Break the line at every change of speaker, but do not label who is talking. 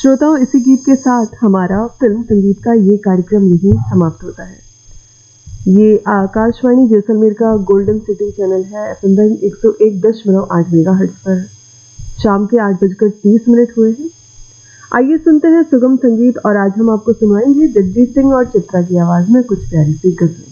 श्रोताओं, इसी गीत के साथ हमारा फिल्म संगीत का ये कार्यक्रम यहीं समाप्त होता है। ये आकाशवाणी जैसलमेर का गोल्डन सिटी चैनल है। एफएम 101.8 मेगाहर्ट्ज पर शाम के 8:30 हुए हैं। आइए सुनते हैं सुगम संगीत, और आज हम आपको सुनाएंगे जगजीत सिंह और चित्रा की आवाज में कुछ प्यारी सी गजल।